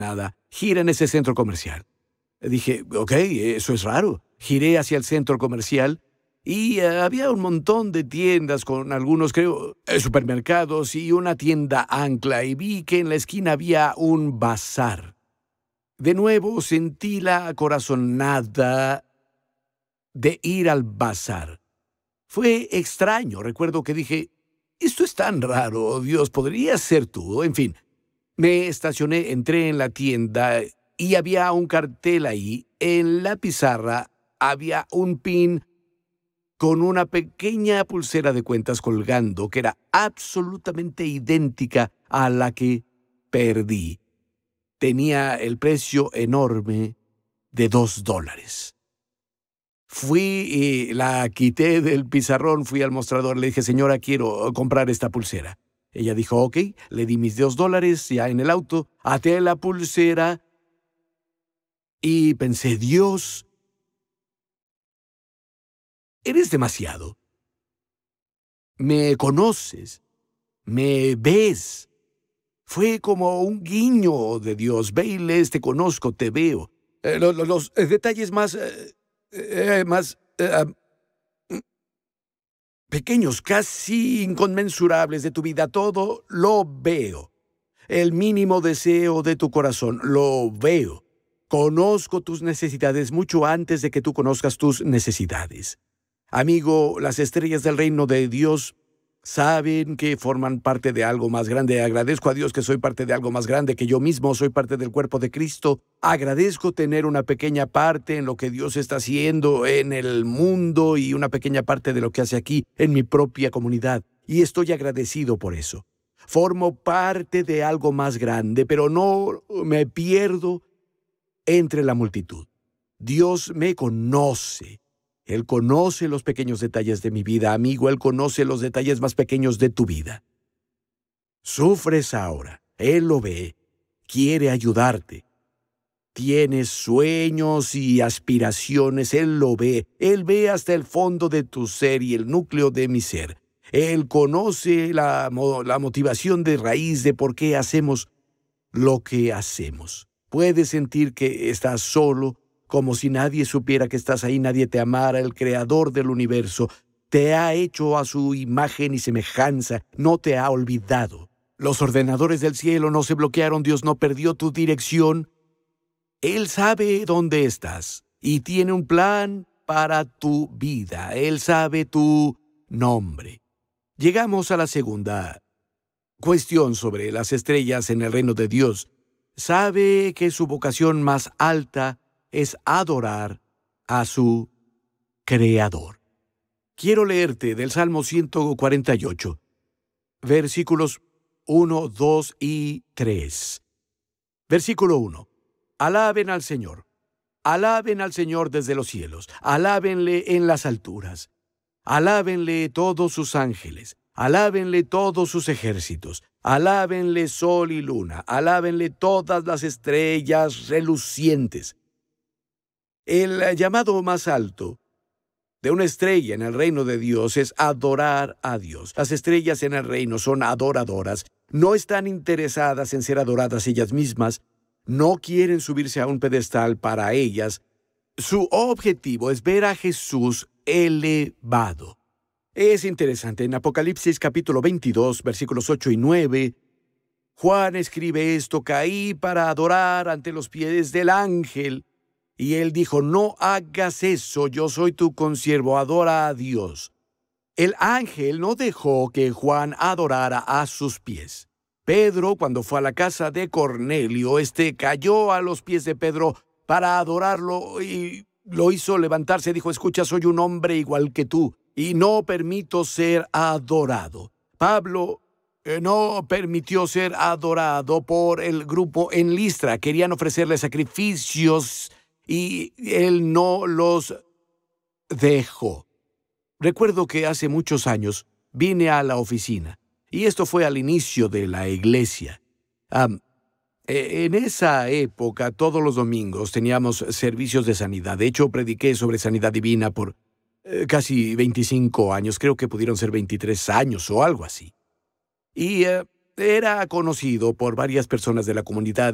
nada. Gira en ese centro comercial. Dije, ok, eso es raro. Giré hacia el centro comercial y había un montón de tiendas con algunos, creo, supermercados y una tienda ancla, y vi que en la esquina había un bazar. De nuevo sentí la corazonada de ir al bazar. Fue extraño. Recuerdo que dije, esto es tan raro, Dios, ¿podrías ser tú? En fin, me estacioné, entré en la tienda y había un cartel ahí. En la pizarra había un pin con una pequeña pulsera de cuentas colgando que era absolutamente idéntica a la que perdí. Tenía el precio enorme de $2. Fui y la quité del pizarrón, fui al mostrador, le dije, señora, quiero comprar esta pulsera. Ella dijo, ok, le di mis $2 ya en el auto, até la pulsera y pensé, Dios, eres demasiado. Me conoces, me ves. Fue como un guiño de Dios. Bailey, te conozco, te veo. Los detalles más pequeños, casi inconmensurables de tu vida, todo lo veo. El mínimo deseo de tu corazón, lo veo. Conozco tus necesidades mucho antes de que tú conozcas tus necesidades. Amigo, las estrellas del reino de Dios saben que forman parte de algo más grande. Agradezco a Dios que soy parte de algo más grande, que yo mismo soy parte del cuerpo de Cristo. Agradezco tener una pequeña parte en lo que Dios está haciendo en el mundo y una pequeña parte de lo que hace aquí en mi propia comunidad. Y estoy agradecido por eso. Formo parte de algo más grande, pero no me pierdo entre la multitud. Dios me conoce. Él conoce los pequeños detalles de mi vida, amigo. Él conoce los detalles más pequeños de tu vida. Sufres ahora. Él lo ve. Quiere ayudarte. Tienes sueños y aspiraciones. Él lo ve. Él ve hasta el fondo de tu ser y el núcleo de mi ser. Él conoce la motivación de raíz de por qué hacemos lo que hacemos. Puedes sentir que estás solo, como si nadie supiera que estás ahí, nadie te amara. El creador del universo te ha hecho a su imagen y semejanza, no te ha olvidado. Los ordenadores del cielo no se bloquearon, Dios no perdió tu dirección. Él sabe dónde estás y tiene un plan para tu vida. Él sabe tu nombre. Llegamos a la segunda cuestión sobre las estrellas en el reino de Dios. Sabe que su vocación más alta es adorar a su Creador. Quiero leerte del Salmo 148, versículos 1, 2 y 3. Versículo 1. Alaben al Señor desde los cielos, alábenle en las alturas, alábenle todos sus ángeles, alábenle todos sus ejércitos, alábenle sol y luna, alábenle todas las estrellas relucientes. El llamado más alto de una estrella en el reino de Dios es adorar a Dios. Las estrellas en el reino son adoradoras. No están interesadas en ser adoradas ellas mismas. No quieren subirse a un pedestal para ellas. Su objetivo es ver a Jesús elevado. Es interesante, en Apocalipsis capítulo 22, versículos 8 y 9, Juan escribe esto: caí para adorar ante los pies del ángel. Y él dijo, no hagas eso, yo soy tu consiervo, adora a Dios. El ángel no dejó que Juan adorara a sus pies. Pedro, cuando fue a la casa de Cornelio, cayó a los pies de Pedro para adorarlo y lo hizo levantarse. Dijo, escucha, soy un hombre igual que tú y no permito ser adorado. Pablo no permitió ser adorado por el grupo en Listra. Querían ofrecerle sacrificios y él no los dejó. Recuerdo que hace muchos años vine a la oficina, y esto fue al inicio de la iglesia. En esa época, todos los domingos teníamos servicios de sanidad. De hecho, prediqué sobre sanidad divina por casi 25 años. Creo que pudieron ser 23 años o algo así. Y era conocido por varias personas de la comunidad